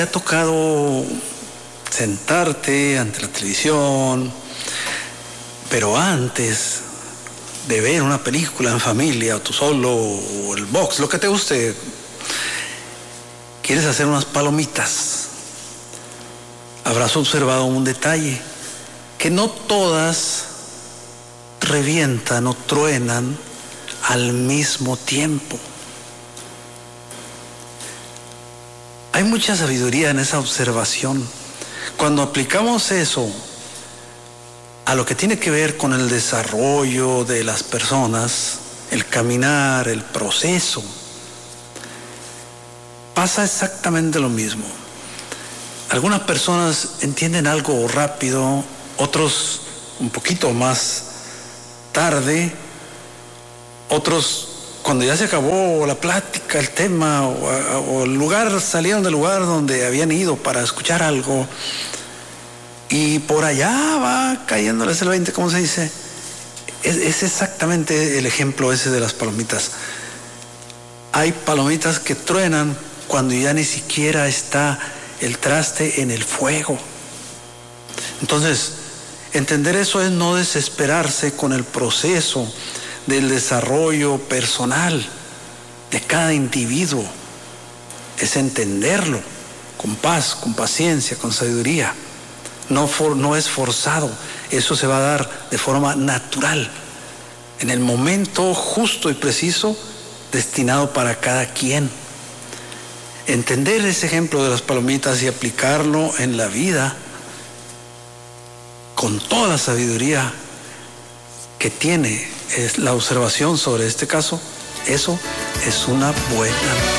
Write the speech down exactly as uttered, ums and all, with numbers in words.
¿Te ha tocado sentarte ante la televisión, pero antes de ver una película en familia, o tú solo, o el box, lo que te guste, quieres hacer unas palomitas? Habrás observado un detalle, que no todas revientan o truenan al mismo tiempo. Hay mucha sabiduría en esa observación. Cuando aplicamos eso a lo que tiene que ver con el desarrollo de las personas, el caminar, el proceso, pasa exactamente lo mismo. Algunas personas entienden algo rápido, otros un poquito más tarde, otros cuando ya se acabó la plática, el tema o, o el lugar, salieron del lugar donde habían ido para escuchar algo y por allá va cayéndoles el veinte, ¿cómo se dice? Es, es exactamente el ejemplo ese de las palomitas. Hay palomitas que truenan cuando ya ni siquiera está el traste en el fuego. Entonces, entender eso es no desesperarse con el proceso del desarrollo personal de cada individuo. Es entenderlo con paz, con paciencia, con sabiduría. No, for, no es forzado, eso se va a dar de forma natural, en el momento justo y preciso destinado para cada quien. Entender ese ejemplo de las palomitas y aplicarlo en la vida con toda la sabiduría que tiene es la observación sobre este caso, eso es una buena noticia.